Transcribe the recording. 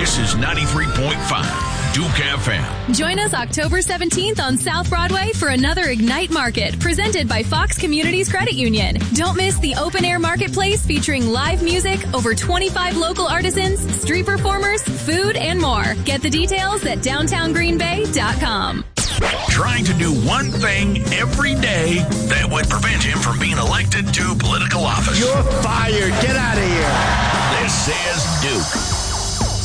This is 93.5 Duke FM. Join us October 17th on South Broadway for another Ignite Market presented by Fox Communities Credit Union. Don't miss the open-air marketplace featuring live music, over 25 local artisans, street performers, food, and more. Get the details at downtowngreenbay.com. Trying to do one thing every day that would prevent him from being elected to political office. You're fired. Get out of here. This is Duke